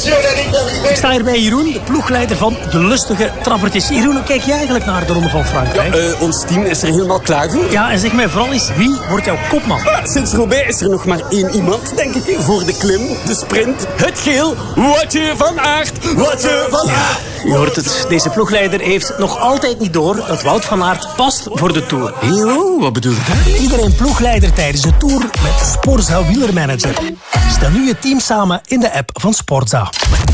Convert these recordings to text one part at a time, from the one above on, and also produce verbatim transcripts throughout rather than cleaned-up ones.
Ik sta hier bij Jeroen, de ploegleider van de lustige trappertjes. Jeroen, hoe kijk jij eigenlijk naar de Ronde van Frankrijk? Ja, uh, ons team is er helemaal klaar voor. Ja, en zeg mij vooral eens, wie wordt jouw kopman? Ah, sinds Roubaix is er nog maar één iemand, denk ik, voor de klim, de sprint, het geel. Woutje van Aert, Woutje van Aert. Ja, u hoort het, deze ploegleider heeft nog altijd niet door dat Wout van Aert past voor de Tour. Jo, wat bedoel je? Iedereen ploegleider tijdens de Tour met Sporza Wielermanager. Stel nu je team samen in de app van Sporza.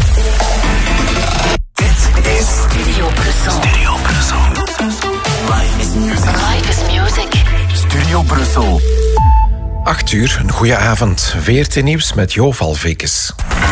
Dit is Studio Brussel. Studio Brussel. Live is music. Live is music. Studio Brussel. acht uur, een goede avond. V R T Nieuws met Jo Valvekes.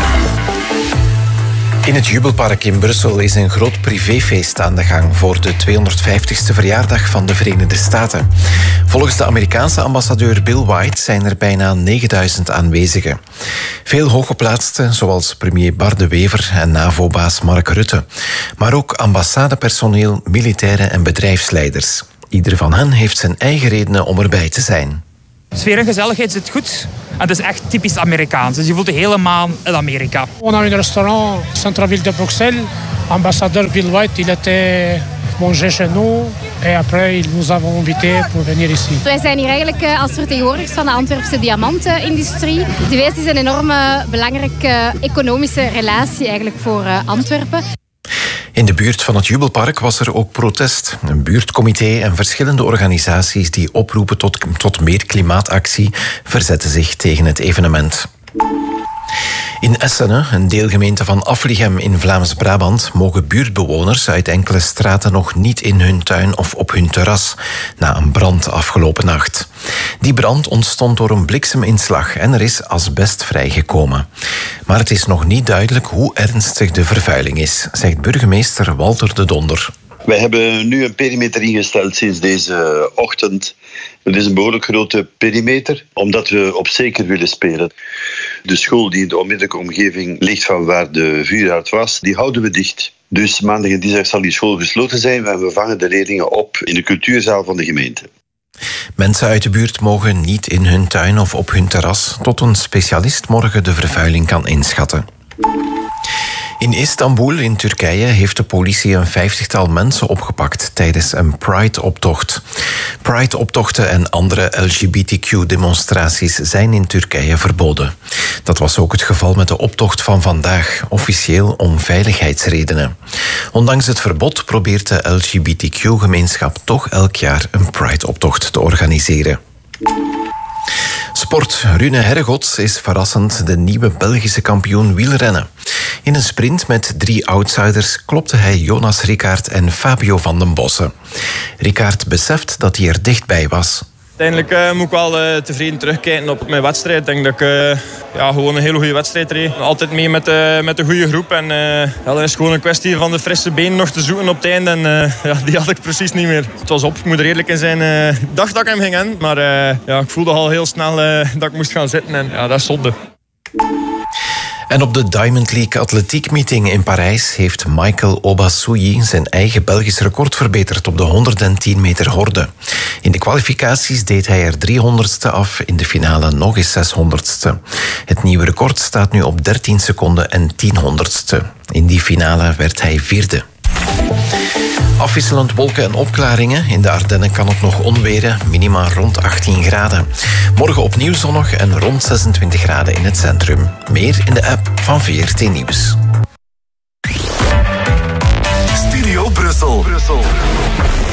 In het Jubelpark in Brussel is een groot privéfeest aan de gang voor de tweehonderdvijftigste verjaardag van de Verenigde Staten. Volgens de Amerikaanse ambassadeur Bill White zijn er bijna negenduizend aanwezigen. Veel hooggeplaatsten, zoals premier Bart De Wever en NAVO-baas Mark Rutte. Maar ook ambassadepersoneel, militairen en bedrijfsleiders. Ieder van hen heeft zijn eigen redenen om erbij te zijn. Sfeer en gezelligheid zit goed. En het is echt typisch Amerikaans. Dus je voelt je helemaal in Amerika. On a un restaurant centre-ville de Bruxelles. Ambassadeur Bill White, il était manger chez nous. Et après, ils nous avons invités pour venir ici. Wij zijn hier eigenlijk als vertegenwoordigers van de Antwerpse diamantenindustrie. De W S is een enorme belangrijke economische relatie eigenlijk voor Antwerpen. In de buurt van het Jubelpark was er ook protest. Een buurtcomité en verschillende organisaties die oproepen tot, tot meer klimaatactie verzetten zich tegen het evenement. In Essene, een deelgemeente van Aflichem in Vlaams-Brabant, mogen buurtbewoners uit enkele straten nog niet in hun tuin of op hun terras na een brand afgelopen nacht. Die brand ontstond door een blikseminslag en er is asbest vrijgekomen. Maar het is nog niet duidelijk hoe ernstig de vervuiling is, zegt burgemeester Walter de Donder. Wij hebben nu een perimeter ingesteld sinds deze ochtend. Het is een behoorlijk grote perimeter, omdat we op zeker willen spelen. De school die in de onmiddellijke omgeving ligt van waar de vuurhaard was, die houden we dicht. Dus maandag en dinsdag zal die school gesloten zijn en we vangen de leerlingen op in de cultuurzaal van de gemeente. Mensen uit de buurt mogen niet in hun tuin of op hun terras tot een specialist morgen de vervuiling kan inschatten. In Istanbul in Turkije heeft de politie een vijftigtal mensen opgepakt tijdens een Pride-optocht. Pride-optochten en andere L G B T Q-demonstraties zijn in Turkije verboden. Dat was ook het geval met de optocht van vandaag, officieel om veiligheidsredenen. Ondanks het verbod probeert de L G B T Q-gemeenschap toch elk jaar een Pride-optocht te organiseren. Sport. Rune Herregots is verrassend de nieuwe Belgische kampioen wielrennen. In een sprint met drie outsiders klopte hij Jonas Rickaert en Fabio van den Bossen. Rickaert beseft dat hij er dichtbij was. Uiteindelijk uh, moet ik wel uh, tevreden terugkijken op mijn wedstrijd. Ik denk dat ik uh, ja, gewoon een hele goede wedstrijd reed. Altijd mee met, uh, met een goede groep. En uh, ja, dan is het gewoon een kwestie van de frisse benen nog te zoeken op het einde. En uh, ja, die had ik precies niet meer. Het was op, ik moet er eerlijk in zijn. Uh, ik dacht dat ik hem ging in. Maar uh, ja, ik voelde al heel snel uh, dat ik moest gaan zitten. En ja, dat is zonde. En op de Diamond League Atletiek Meeting in Parijs heeft Michael Obasouyi zijn eigen Belgisch record verbeterd op de honderdtien meter horde. In de kwalificaties deed hij er driehonderdste af, in de finale nog eens zeshonderdste. Het nieuwe record staat nu op dertien seconden en tienhonderdste. In die finale werd hij vierde. Afwisselend wolken en opklaringen. In de Ardennen kan het nog onweren, minima rond achttien graden. Morgen opnieuw zonnig en rond zesentwintig graden in het centrum. Meer in de app van V R T Nieuws. Studio Brussel. Brussel.